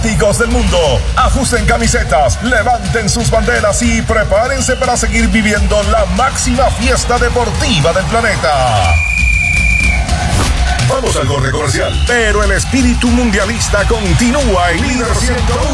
Fanáticos del mundo, ajusten camisetas, levanten sus banderas y prepárense para seguir viviendo la máxima fiesta deportiva del planeta. Vamos al corte comercial, pero el espíritu mundialista continúa en Líder 101.